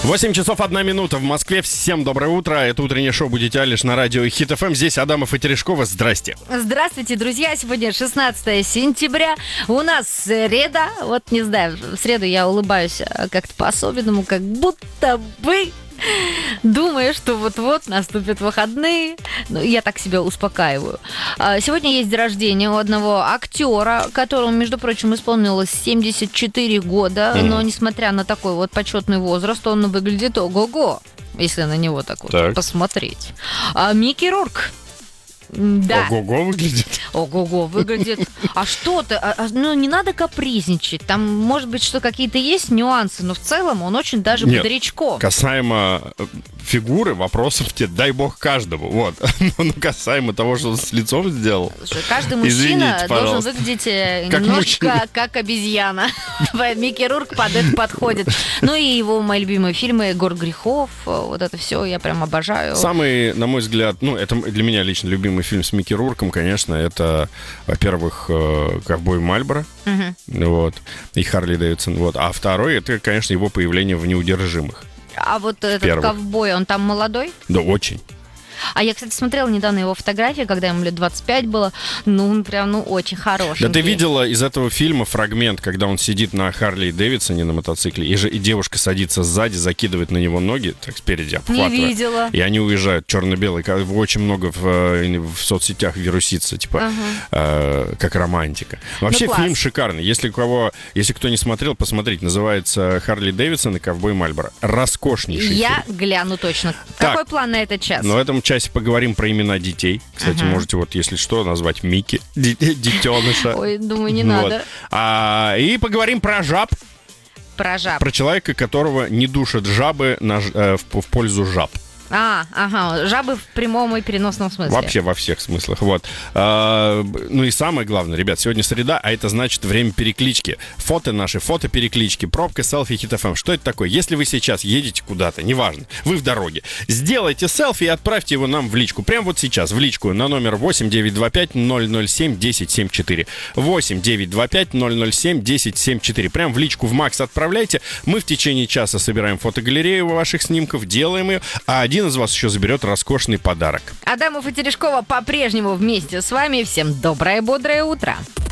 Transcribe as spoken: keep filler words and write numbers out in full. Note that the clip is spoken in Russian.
восемь часов одна минута в Москве. Всем доброе утро. Это утреннее шоу «Будете Алиш» на радио Хит эф эм. Здесь Адамов и Терешкова. Здрасте. Здравствуйте, друзья. Сегодня шестнадцатое сентября. У нас среда. Вот, не знаю, в среду я улыбаюсь как-то по-особенному, как будто бы... думаю, что вот-вот наступят выходные. Ну, я так себя успокаиваю. Сегодня есть день рождения у одного актера, которому, между прочим, исполнилось семьдесят четыре года. Mm. Но, несмотря на такой вот почетный возраст, он выглядит ого-го, если на него так вот так. посмотреть. А Микки Рурк. Да. Ого-го выглядит. Ого-го выглядит. А что ты? А, ну, не надо капризничать. Там, может быть, что какие-то есть нюансы, но в целом он очень даже Нет, бодрячком. Касаемо фигуры, вопросов тебе, дай бог, каждому. Вот. Но касаемо того, что он с лицом сделал. Слушай, каждый мужчина Извините, должен выглядеть как немножко мужчина. как обезьяна. Микки Рурк под это подходит. Ну и его мои любимые фильмы «Город грехов». Вот это все я прям обожаю. Самый, на мой взгляд, ну, это для меня лично любимый фильм с Микки Рурком, конечно, это, во-первых, «Ковбой Мальборо», uh-huh. вот, и Харли Дэвидсон, вот, а второй, это, конечно, его появление в «Неудержимых». А вот этот Первых. ковбой, он там молодой? Да, очень. А я, кстати, смотрела недавно его фотографии, когда ему лет двадцать пять было. Ну, он прям, ну, очень хороший. Да ты видела из этого фильма фрагмент, когда он сидит на Харли Дэвидсоне на мотоцикле, и, же, и девушка садится сзади, закидывает на него ноги, так спереди обхватывая. Не видела. И они уезжают, черно-белый. Очень много в, в соцсетях вирусится, типа, ага. э, как романтика. Вообще ну, фильм шикарный. Если, у кого, если кто не смотрел, посмотрите. Называется «Харли Дэвидсон и ковбой Мальборо». Роскошнейший Я фильм. гляну точно. Так, какой план на этот час? Ну, в этом часе поговорим про имена детей. Кстати, uh-huh. можете вот, если что, назвать Микки, детеныша. Ой, думаю, не вот. надо. А, и поговорим про жаб. Про жаб. Про человека, которого не душат жабы на, э, в, в пользу жаб. А, ага, жабы в прямом и переносном смысле. Вообще во всех смыслах, вот. А, ну и самое главное, ребят, сегодня среда, а это значит время переклички. Фото наши, фото-переклички, пробка, селфи, Хит эф эм. Что это такое? Если вы сейчас едете куда-то, неважно, вы в дороге, сделайте селфи и отправьте его нам в личку. Прямо вот сейчас, в личку на номер восемь девятьсот двадцать пять ноль ноль семь десять семьдесят четыре. восемь девятьсот двадцать пять ноль ноль семь десять семьдесят четыре. Прям в личку в Макс отправляйте. Мы в течение часа собираем фотогалерею ваших снимков, делаем ее, а один из вас еще заберет роскошный подарок. Адамов и Терешкова по-прежнему вместе с вами. Всем доброе, бодрое утро.